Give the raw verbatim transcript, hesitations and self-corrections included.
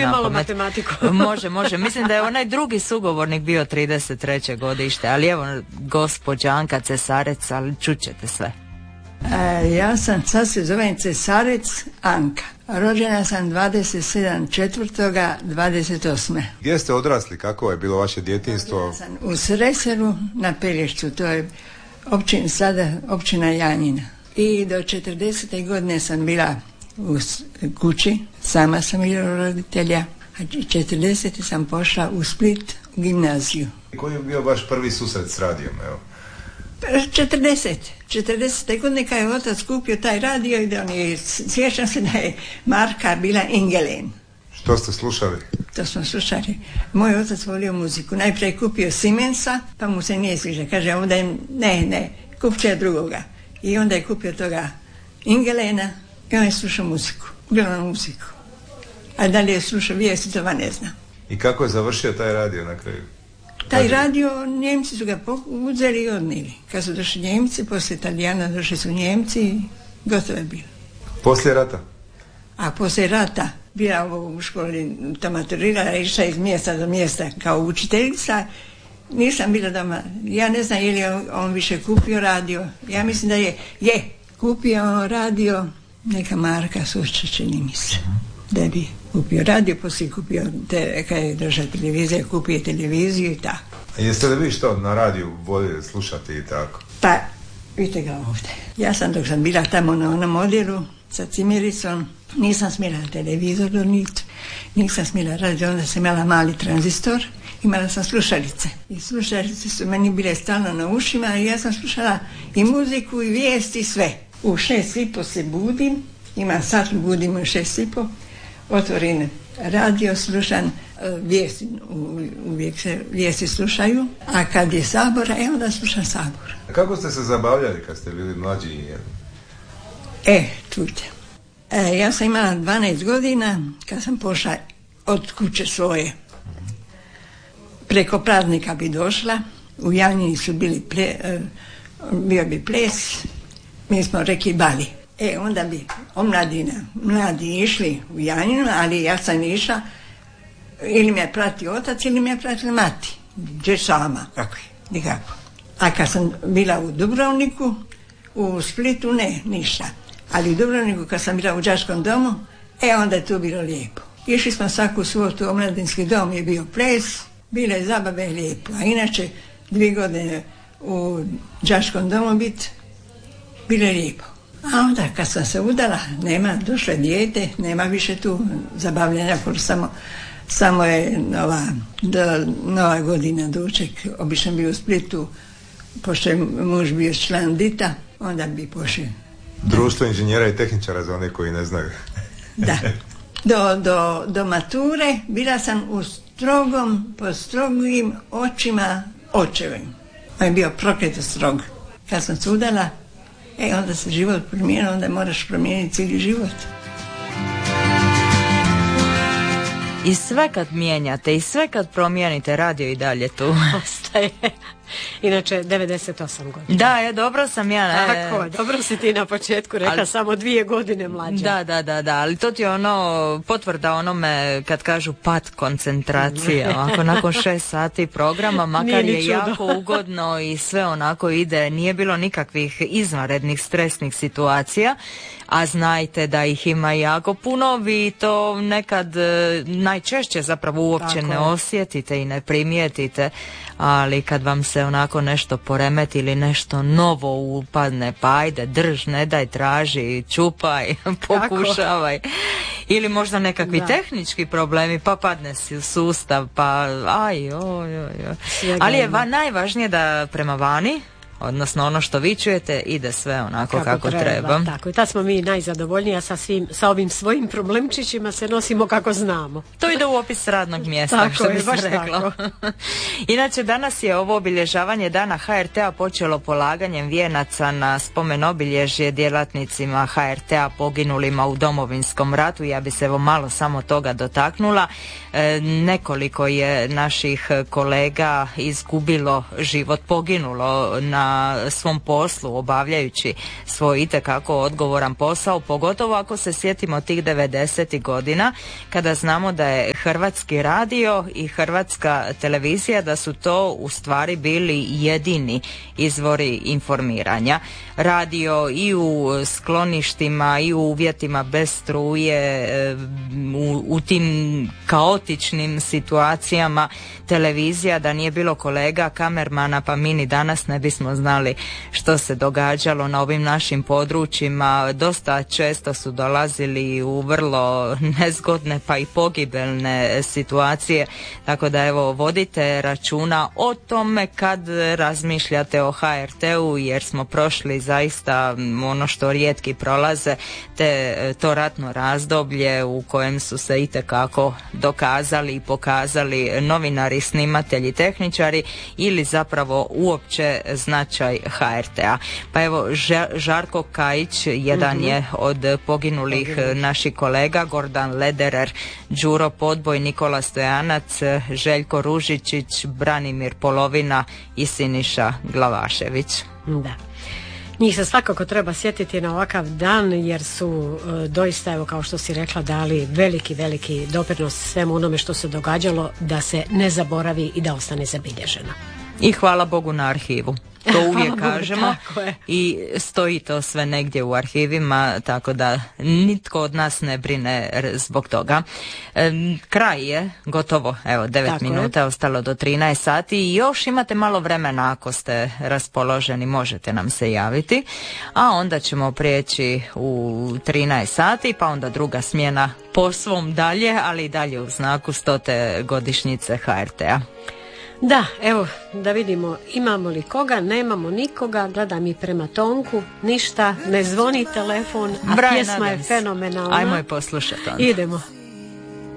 mi malo pamet. matematiku. Može, može. Mislim da je onaj drugi sugovornik bio trideset treće godište, ali evo, gospođa Anka Cesarec, ali čućete sve. E, ja sam, sad se zovem Cesarec Anka. Rođena sam dvadeset sedam četvrtoga dvadeset osme. Gdje ste odrasli? Kako je bilo vaše djetinjstvo? Rođena sam u Sreseru na Pelješcu, to je općina, sada općina Janjina. I do četrdesete godine sam bila u kući, sama sam bila roditelja, a četrdesete sam pošla u Split u gimnaziju. Koji je bio vaš prvi susret s radijom, evo? četrdeset. četrdesete godine kad je otac kupio taj radio i da on je, sjećam se da je marka bila Ingelen. Što ste slušali? To smo slušali. Moj otac volio muziku. Najprije je kupio Siemensa, pa mu se nije sviđa. Kaže, onda je, ne, ne, kupit će drugoga. I onda je kupio toga Ingelena i on je slušao muziku. Uglavnom muziku. A da li je slušao vijesti, to ne znam. I kako je završio taj radio na kraju? Taj radio, Njemci su ga uzeli i odnili. Kad su došli Njemci, poslije Italijana došli su Njemci i gotovo je bilo. Poslije rata? A poslije rata bila u školi, to maturirala, išla iz mjesta do mjesta kao učiteljica. Nisam bila doma. Ja ne znam je li on, on više kupio radio. Ja mislim da je, je, kupio on radio, neka marka Sušća, čini mi se. Da bi kupio radio, poslije kupio, te, kad je došla televizija, kupio televiziju i tako. A jeste li vi što na radiju voljeli slušati i tako? Pa, vidite ga ovdje. Ja sam dok sam bila tamo na onom odjelu sa cimiricom, nisam smjela televizor donijeti, nisam smjela radio, onda sam imala mali tranzistor, imala sam slušalice. I slušalice su meni bile stalno na ušima i ja sam slušala i muziku i vijesti i sve. U šest i po se budim, imam sat, budim u šest i po, otvorim radio, slušam vijesti, uvijek se vijesti slušaju, a kad je Sabor, e onda slušam Sabor. A kako ste se zabavljali kad ste bili mlađi? E, čujte, e, ja sam imala dvanaest godina kad sam pošla od kuće svoje. Preko praznika bi došla, u Janjini su bili ple, bio bi ples, mi smo rekli bali. E, onda bi omladina, mladi išli u Janjinu, ali ja sam išla, ili me prati otac, ili me prati mati. Gdje sama, kako je, nikako. A kad sam bila u Dubrovniku, u Splitu, ne, ništa. Ali u Dubrovniku, kad sam bila u đačkom domu, e, onda je to bilo lijepo. Išli smo svaku subotu, omladinski dom je bio ples, bile zabave lijepo. A inače, dvije godine u đačkom domu bit, bilo je lijepo. A onda kad sam se udala, nema, došlo je dijete, nema više tu zabavljanja, samo, samo je nova, do, nova godina doček, obično bio u Splitu, pošto je muž bio član dita, onda bi pošao. Društvo inženjera i tehničara za one koji ne znaju. Da. Do, do, do mature bila sam u strogom, po strogim očima očevim. On je bio prokleto strog. Kad sam se udala, e, onda se život promijenio, onda moraš promijeniti cijeli život. I sve kad mijenjate, i sve kad promijenite, radio i dalje tu ostaje. Inače, devedeset osam godina. Da, je, dobro sam ja. Ne, Tako, dobro si ti na početku rekla, ali, samo dvije godine mlađa. Da, da, da, da, ali to ti je ono, potvrda onome kad kažu pad koncentracije, ovako nakon šest sati programa, makar je jako ugodno i sve onako ide, nije bilo nikakvih izvanrednih stresnih situacija, a znajte da ih ima jako puno, vi to nekad najčešće zapravo uopće Tako ne je. osjetite i ne primijetite, ali kad vam se onako nešto poremeti ili nešto novo upadne, pa ajde, drž, ne daj, traži, čupaj, pokušavaj. Ili možda nekakvi da. tehnički problemi, pa padne si u sustav, pa aj, oj, oj, oj. Ali je va, najvažnije da prema vani, odnosno ono što vi čujete, ide sve onako kako, kako treba. treba. Tako, i tad smo mi najzadovoljniji, a sa, svim, sa ovim svojim problemčićima se nosimo kako znamo. To ide u opis radnog mjesta, tako što bi je, baš se reklo. Inače, danas je ovo obilježavanje dana ha er te-a počelo polaganjem vijenaca na spomen obilježje djelatnicima ha er te-a poginulima u Domovinskom ratu. Ja bi se evo malo samo toga dotaknula. E, nekoliko je naših kolega izgubilo život, poginulo na na svom poslu, obavljajući svoj itekako odgovoran posao, pogotovo ako se sjetimo tih devedesetih godina, kada znamo da je Hrvatski radio i Hrvatska televizija, da su to u stvari bili jedini izvori informiranja. Radio i u skloništima i u uvjetima bez struje, u, u tim kaotičnim situacijama, televizija, da nije bilo kolega kamermana, pa mi ni danas ne bismo znali što se događalo na ovim našim područjima. Dosta često su dolazili u vrlo nezgodne pa i pogibelne situacije, tako da evo vodite računa o tome kad razmišljate o ha er te-u, jer smo prošli zaista ono što rijetki prolaze, te to ratno razdoblje u kojem su se itekako dokazali i pokazali novinari, snimatelji, tehničari ili zapravo uopće značaj ha er te-a. Pa evo, Žarko Kajić jedan mm-hmm. je od poginulih mm-hmm. naših kolega, Gordan Lederer, Đuro Podboj, Nikola Stojanac, Željko Ružičić, Branimir Polovina i Siniša Glavašević. Da. Njih se svakako treba sjetiti na ovakav dan, jer su e, doista, evo kao što si rekla, dali veliki, veliki doprinos svemu onome što se događalo, da se ne zaboravi i da ostane zabilježeno. I hvala Bogu na arhivu. To uvijek kažemo i stoji to sve negdje u arhivima, tako da nitko od nas ne brine zbog toga. E, kraj je gotovo, evo devet minuta je ostalo do trinaest sati i još imate malo vremena, ako ste raspoloženi možete nam se javiti, a onda ćemo prijeći u trinaest sati, pa onda druga smjena po svom dalje, ali i dalje u znaku stote godišnjice ha er te-a. Da, evo, da vidimo imamo li koga, nemamo nikoga, gledam i prema Tonku, ništa, ne zvoni telefon, a Brian pjesma Adams. Je fenomenalna. Ajmo je poslušati onda. Idemo.